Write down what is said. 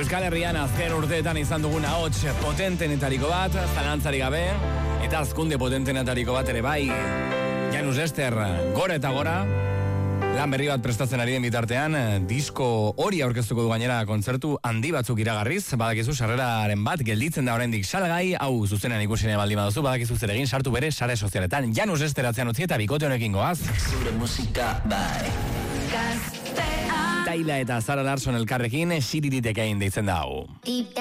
Euskal Herrian azken urteetan izan dugun ahots potentenetariko bat, zalantzarik gabe, eta azkunde potentenetariko bat ere bai. Janus Ester, gora eta gora, lan berri bat prestatzen ari den bitartean, disko hori aurkeztuko du gainera kontzertu handi batzuk iragarriz, badakizu sarreraren bat gelditzen da oraindik salgai, hau zuzenean ikusine baldin baduzu, badakizu zer egin sartu bere sare sozialetan. Janus Ester atzean utzi eta bikote honekin goaz. Zure musika bai. Taila eta Zara Larson elkarrekin Siriritek egin deitzen da hau.